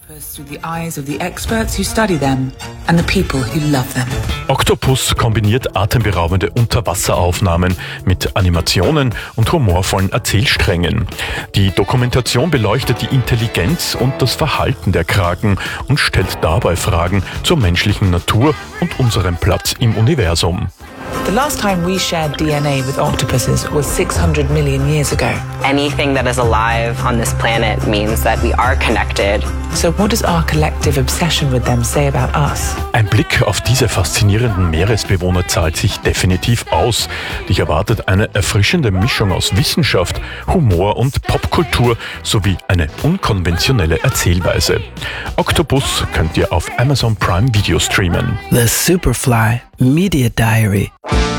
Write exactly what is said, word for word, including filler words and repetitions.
Through the eyes of the experts who study them and the people who love them. Octopus kombiniert atemberaubende Unterwasseraufnahmen mit Animationen und humorvollen Erzählsträngen. Die Dokumentation beleuchtet die Intelligenz und das Verhalten der Kraken und stellt dabei Fragen zur menschlichen Natur und unserem Platz im Universum. The last time we shared D N A with octopuses was six hundred million years ago. Anything that is alive on this planet means that we are connected. So what does our collective obsession with them say about us? Ein Blick auf diese faszinierenden Meeresbewohner zahlt sich definitiv aus. Dich erwartet eine erfrischende Mischung aus Wissenschaft, Humor und Popkultur sowie eine unkonventionelle Erzählweise. Octopus könnt ihr auf Amazon Prime Video streamen. The Superfly Media Diary.